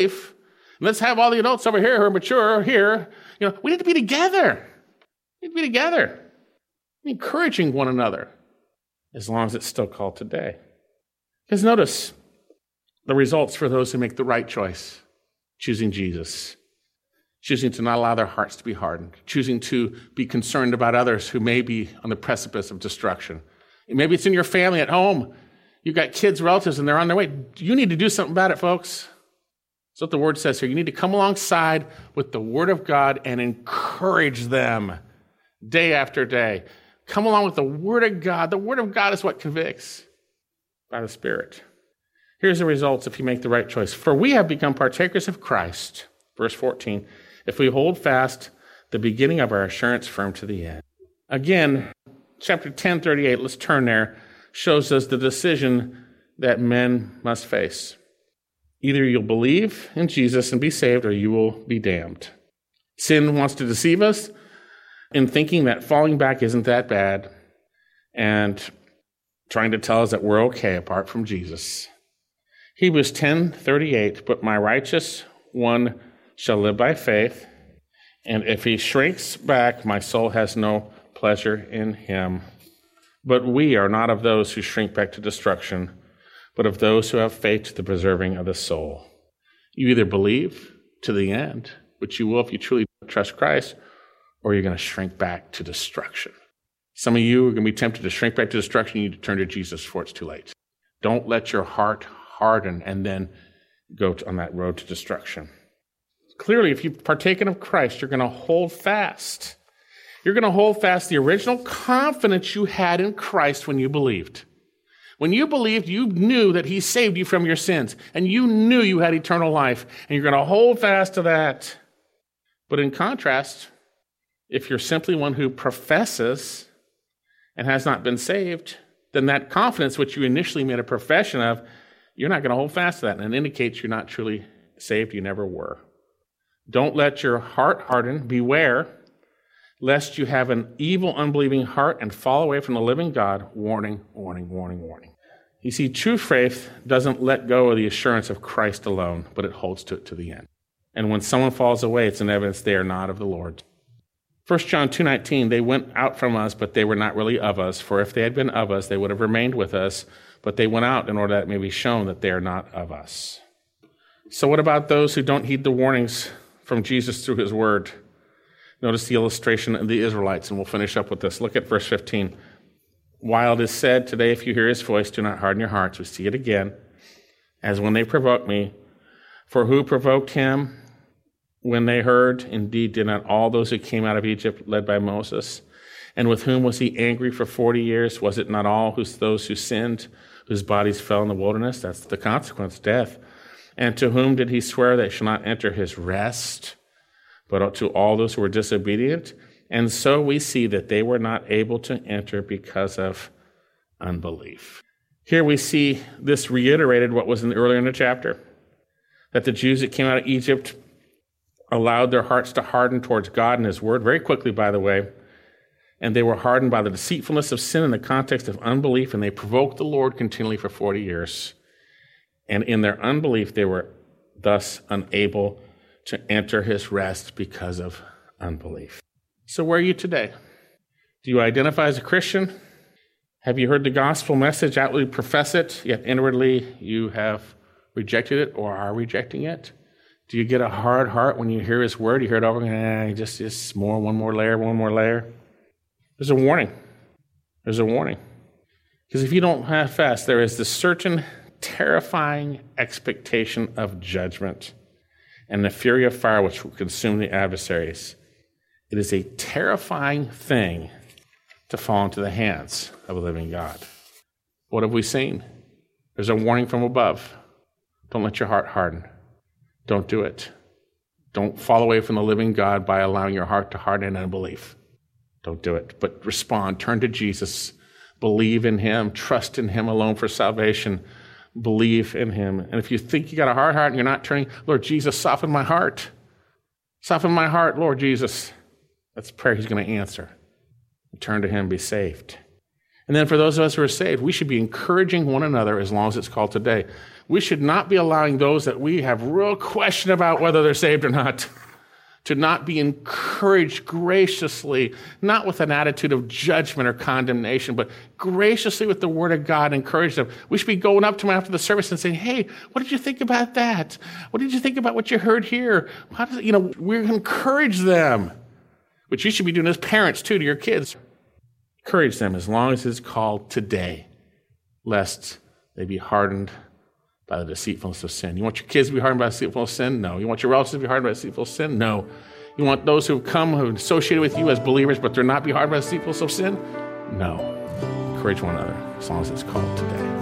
life. Let's have all the adults over here who are mature here. We need to be together. We need to be together. Encouraging one another, as long as it's still called today. Because notice the results for those who make the right choice, choosing Jesus, choosing to not allow their hearts to be hardened, choosing to be concerned about others who may be on the precipice of destruction. Maybe it's in your family at home. You've got kids, relatives, and they're on their way. You need to do something about it, folks. That's what the word says here. You need to come alongside with the word of God and encourage them day after day. Come along with the word of God. The word of God is what convicts by the Spirit. Here's the results if you make the right choice. For we have become partakers of Christ, verse 14, if we hold fast the beginning of our assurance firm to the end. Again, chapter 10:38, let's turn there, shows us the decision that men must face. Either you'll believe in Jesus and be saved, or you will be damned. Sin wants to deceive us in thinking that falling back isn't that bad and trying to tell us that we're okay apart from Jesus. Hebrews 10:38, but my righteous one shall live by faith, and if he shrinks back, my soul has no pleasure in him. But we are not of those who shrink back to destruction, but of those who have faith to the preserving of the soul. You either believe to the end, which you will if you truly trust Christ, or you're going to shrink back to destruction. Some of you are going to be tempted to shrink back to destruction. You need to turn to Jesus before it's too late. Don't let your heart harden and then go on that road to destruction. Clearly, if you've partaken of Christ, you're going to hold fast. You're going to hold fast the original confidence you had in Christ when you believed. When you believed, you knew that he saved you from your sins, and you knew you had eternal life, and you're going to hold fast to that. But in contrast, if you're simply one who professes and has not been saved, then that confidence which you initially made a profession of, you're not going to hold fast to that, and it indicates you're not truly saved. You never were. Don't let your heart harden. Beware lest you have an evil, unbelieving heart and fall away from the living God. Warning, warning, warning, warning. You see, true faith doesn't let go of the assurance of Christ alone, but it holds to it to the end. And when someone falls away, it's an evidence they are not of the Lord. 1 John 2:19, they went out from us, but they were not really of us. For if they had been of us, they would have remained with us. But they went out in order that it may be shown that they are not of us. So what about those who don't heed the warnings from Jesus through his word? Notice the illustration of the Israelites, and we'll finish up with this. Look at verse 15. While it is said, today if you hear his voice, do not harden your hearts. We see it again, as when they provoked me. For who provoked him when they heard? Indeed, did not all those who came out of Egypt led by Moses? And with whom was he angry for 40 years? Was it not all those who sinned, whose bodies fell in the wilderness? That's the consequence, death. And to whom did he swear they shall not enter his rest? But to all those who were disobedient. And so we see that they were not able to enter because of unbelief. Here we see this reiterated what was earlier in the chapter, that the Jews that came out of Egypt allowed their hearts to harden towards God and his word, very quickly, by the way, and they were hardened by the deceitfulness of sin in the context of unbelief, and they provoked the Lord continually for 40 years. And in their unbelief, they were thus unable to enter his rest because of unbelief. So where are you today? Do you identify as a Christian? Have you heard the gospel message, outwardly profess it, yet inwardly you have rejected it or are rejecting it? Do you get a hard heart when you hear his word? You hear it over and just more, one more layer. There's a warning. There's a warning. Because if you don't have fast, there is this certain terrifying expectation of judgment and the fury of fire which will consume the adversaries. It is a terrifying thing to fall into the hands of a living God. What have we seen? There's a warning from above. Don't let your heart harden. Don't do it. Don't fall away from the living God by allowing your heart to harden in unbelief. Don't do it. But respond. Turn to Jesus. Believe in him. Trust in him alone for salvation. Believe in him. And if you think you got a hard heart and you're not turning, Lord Jesus, soften my heart. Soften my heart, Lord Jesus. That's a prayer he's going to answer. Turn to him, be saved. And then for those of us who are saved, we should be encouraging one another as long as it's called today. We should not be allowing those that we have real question about whether they're saved or not to not be encouraged graciously, not with an attitude of judgment or condemnation, but graciously with the Word of God, encourage them. We should be going up to them after the service and saying, hey, what did you think about that? What did you think about what you heard here? We encourage them, which you should be doing as parents too to your kids. Encourage them as long as it's called today, lest they be hardened by the deceitfulness of sin. You want your kids to be hardened by the deceitfulness of sin? No. You want your relatives to be hardened by the deceitfulness of sin? No. You want those who have come, who are associated with you as believers, but they're not be hardened by the deceitfulness of sin? No. Encourage one another as long as it's called today.